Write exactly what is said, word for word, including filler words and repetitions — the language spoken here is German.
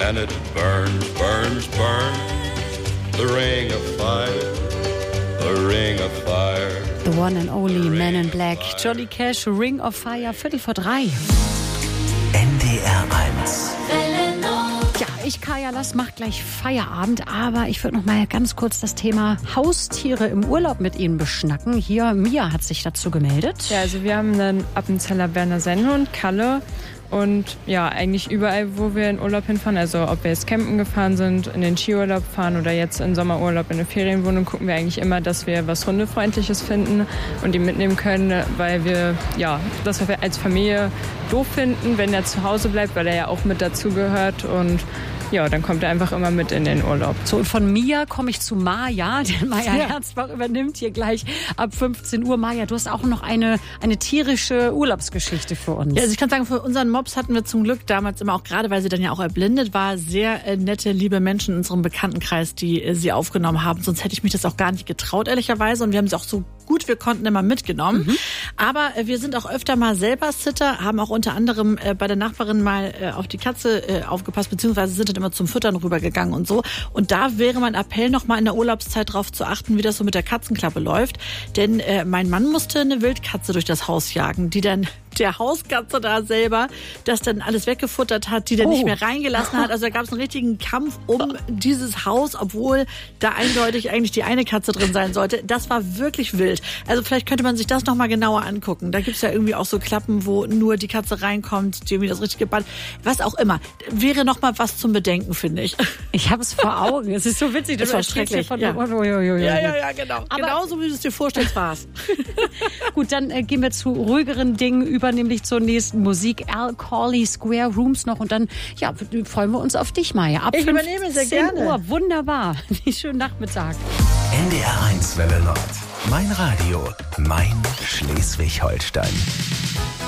and it burns, burns, burns. The ring of fire, the ring of fire. The one and only Man in Black, Johnny Cash, Ring of Fire, Viertel vor drei. N D R eins. Ja, ich, Kaya Lass, mach gleich Feierabend, aber ich würde noch mal ganz kurz das Thema Haustiere im Urlaub mit Ihnen beschnacken. Hier, Mia hat sich dazu gemeldet. Ja, also wir haben einen Appenzeller Berner Sennhund, Kalle. Und ja, eigentlich überall, wo wir in Urlaub hinfahren, also ob wir jetzt campen gefahren sind, in den Skiurlaub fahren oder jetzt in Sommerurlaub in eine Ferienwohnung, gucken wir eigentlich immer, dass wir was Hundefreundliches finden und ihn mitnehmen können, weil wir ja das wir als Familie doof finden, wenn er zu Hause bleibt, weil er ja auch mit dazugehört und ja, dann kommt er einfach immer mit in den Urlaub. So, und von Mia komme ich zu Maja, denn Maja Ja. Herzbach übernimmt hier gleich ab fünfzehn Uhr. Maja, du hast auch noch eine, eine tierische Urlaubsgeschichte für uns. Ja, also ich kann sagen, für unseren Mops hatten wir zum Glück damals immer auch, gerade weil sie dann ja auch erblindet war, sehr äh, nette, liebe Menschen in unserem Bekanntenkreis, die äh, sie aufgenommen haben. Sonst hätte ich mich das auch gar nicht getraut, ehrlicherweise. Und wir haben sie auch so gut wir konnten immer mitgenommen. Mhm. Aber äh, wir sind auch öfter mal selber Sitter, haben auch unter anderem äh, bei der Nachbarin mal äh, auf die Katze äh, aufgepasst, beziehungsweise sind dann immer zum Füttern rübergegangen und so. Und da wäre mein Appell, noch mal in der Urlaubszeit drauf zu achten, wie das so mit der Katzenklappe läuft. Denn äh, mein Mann musste eine Wildkatze durch das Haus jagen, die dann der Hauskatze da selber das dann alles weggefuttert hat, die dann Oh. nicht mehr reingelassen hat. Also da gab es einen richtigen Kampf um dieses Haus, obwohl da eindeutig eigentlich die eine Katze drin sein sollte. Das war wirklich wild. Also vielleicht könnte man sich das noch mal genauer angucken. Da gibt's ja irgendwie auch so Klappen, wo nur die Katze reinkommt, die irgendwie das richtige Band. Was auch immer. Wäre noch mal was zum Bedenken, finde ich. Ich habe es vor Augen. Es ist so witzig. Das du war erzählst hier schrecklich, Von ja. Oh, oh, oh, oh, oh. Ja, ja, ja, genau. Aber- Genauso wie du es dir vorstellst, war's. Gut, dann äh, gehen wir zu ruhigeren Dingen über, nämlich zur nächsten Musik. Al Corley, Square Rooms noch. Und dann ja, freuen wir uns auf dich, Maja. Ab Ich übernehme sehr fünfzehn gerne. Uhr. Wunderbar. Schönen Nachmittag. N D R eins Welle Nord. Mein Radio, mein Schleswig-Holstein.